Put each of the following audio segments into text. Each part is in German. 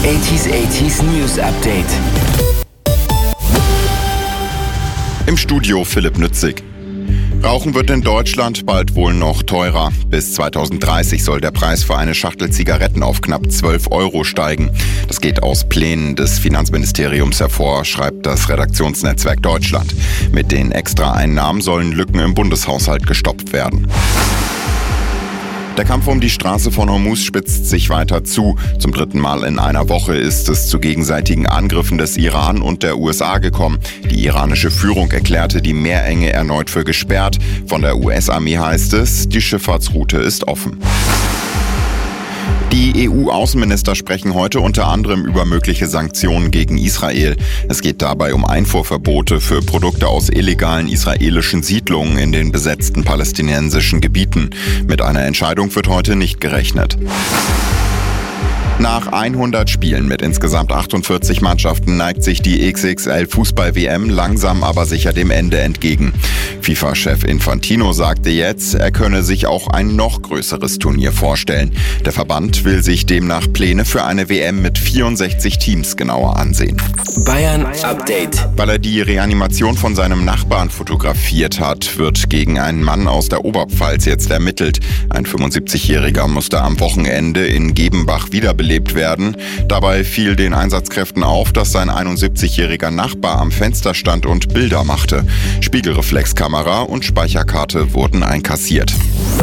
80s News Update. Im Studio Philipp Nützig. Rauchen wird in Deutschland bald wohl noch teurer. Bis 2030 soll der Preis für eine Schachtel Zigaretten auf knapp 12 € steigen. Das geht aus Plänen des Finanzministeriums hervor, schreibt das Redaktionsnetzwerk Deutschland. Mit den Extraeinnahmen sollen Lücken im Bundeshaushalt gestopft werden. Der Kampf um die Straße von Hormuz spitzt sich weiter zu. Zum 3. Mal in einer Woche ist es zu gegenseitigen Angriffen des Iran und der USA gekommen. Die iranische Führung erklärte die Meerenge erneut für gesperrt. Von der US-Armee heißt es, die Schifffahrtsroute ist offen. Die EU-Außenminister sprechen heute unter anderem über mögliche Sanktionen gegen Israel. Es geht dabei um Einfuhrverbote für Produkte aus illegalen israelischen Siedlungen in den besetzten palästinensischen Gebieten. Mit einer Entscheidung wird heute nicht gerechnet. Nach 100 Spielen mit insgesamt 48 Mannschaften neigt sich die XXL-Fußball-WM langsam aber sicher dem Ende entgegen. FIFA-Chef Infantino sagte jetzt, er könne sich auch ein noch größeres Turnier vorstellen. Der Verband will sich demnach Pläne für eine WM mit 64 Teams genauer ansehen. Bayern Update. Weil er die Reanimation von seinem Nachbarn fotografiert hat, wird gegen einen Mann aus der Oberpfalz jetzt ermittelt. Ein 75-Jähriger musste am Wochenende in Gebenbach wiederbelebt werden. Dabei fiel den Einsatzkräften auf, dass sein 71-jähriger Nachbar am Fenster stand und Bilder machte. Spiegelreflexkamera und Speicherkarte wurden einkassiert.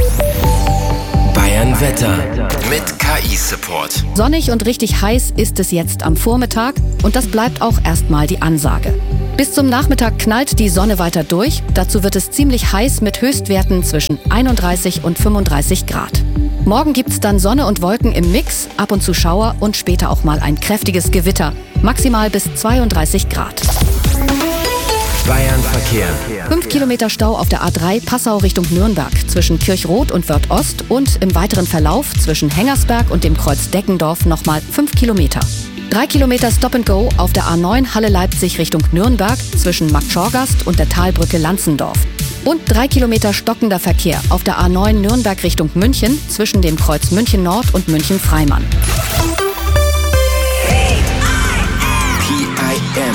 Bayern Wetter mit KI-Support. Sonnig und richtig heiß ist es jetzt am Vormittag und das bleibt auch erstmal die Ansage. Bis zum Nachmittag knallt die Sonne weiter durch. Dazu wird es ziemlich heiß mit Höchstwerten zwischen 31 und 35 Grad. Morgen gibt's dann Sonne und Wolken im Mix, ab und zu Schauer und später auch mal ein kräftiges Gewitter. Maximal bis 32 Grad. Bayern Verkehr. 5 Kilometer Stau auf der A3 Passau Richtung Nürnberg zwischen Kirchroth und Wörth Ost und im weiteren Verlauf zwischen Hengersberg und dem Kreuz Deckendorf nochmal 5 Kilometer. 3 Kilometer Stop-and-Go auf der A9 Halle-Leipzig Richtung Nürnberg zwischen Marktschorgast und der Talbrücke Lanzendorf. Und 3 Kilometer stockender Verkehr auf der A9 Nürnberg Richtung München zwischen dem Kreuz München Nord und München Freimann. PIM.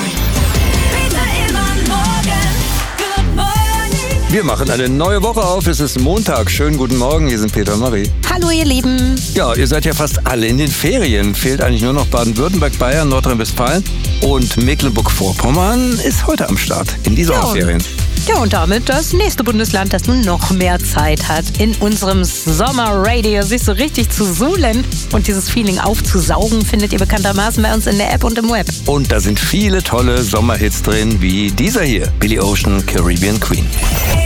Wir machen eine neue Woche auf. Es ist Montag. Schönen guten Morgen. Hier sind Peter und Marie. Hallo ihr Lieben. Ja, ihr seid ja fast alle in den Ferien. Fehlt eigentlich nur noch Baden-Württemberg, Bayern, Nordrhein-Westfalen. Und Mecklenburg-Vorpommern ist heute am Start in die Sommerferien. Ja, und damit das nächste Bundesland, das nun noch mehr Zeit hat, in unserem Sommerradio sich so richtig zu suhlen und dieses Feeling aufzusaugen, findet ihr bekanntermaßen bei uns in der App und im Web. Und da sind viele tolle Sommerhits drin, wie dieser hier, Billy Ocean, Caribbean Queen.